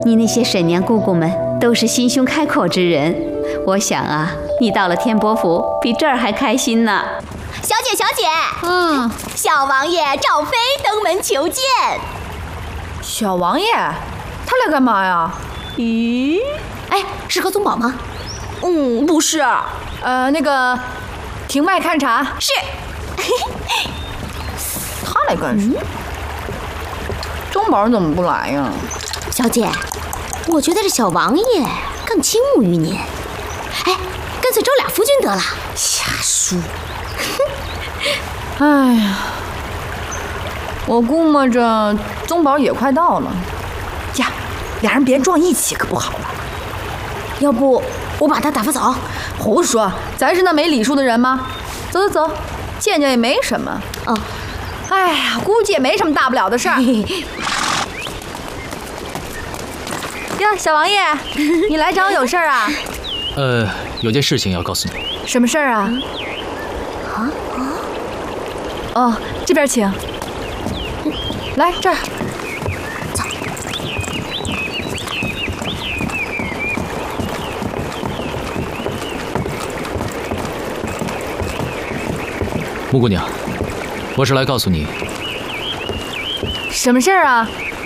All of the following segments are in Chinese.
你那些婶娘姑姑们都是心胸开阔之人，我想啊，你到了天波府比这儿还开心呢。 小姐，小王爷赵飞登门求见。 小王爷，他来干嘛呀？ 咦，哎，是何宗保吗？不是。 那个，庭外勘察。 是。 他来干什么？宗保怎么不来呀？ 小姐，我觉得这小王爷更倾慕于您。哎，干脆招俩夫君得了。 瞎说。哎呀，我估摸着宗保也快到了呀，俩人别撞一起可不好了。 要不我把他打发走？ 胡说，咱是那没礼数的人吗？走，见也没什么。 哦， 哎呀，估计也没什么大不了的事儿。呀，小王爷，你来找我有事儿啊？ 有件事情要告诉你。 什么事儿啊？哦，这边请。来这儿。 走。 木姑娘，我是来告诉你， 什么事儿啊？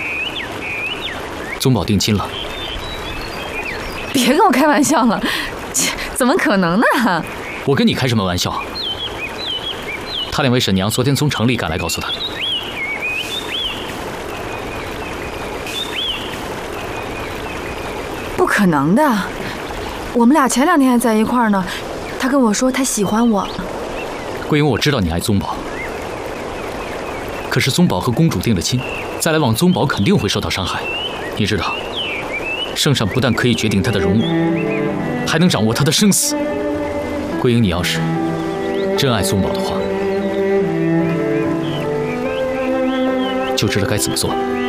宗保定亲了。 别跟我开玩笑了，怎么可能呢？ 我跟你开什么玩笑？他两位婶娘昨天从城里赶来告诉他。 不可能的，我们俩前2天还在一块儿呢。他跟我说他喜欢我。 桂英，我知道你爱宗保，可是宗保和公主定了亲，再来往宗保肯定会受到伤害。你知道，圣上不但可以决定他的荣辱，还能掌握他的生死。桂英，你要是真爱宗保的话，就知道该怎么做。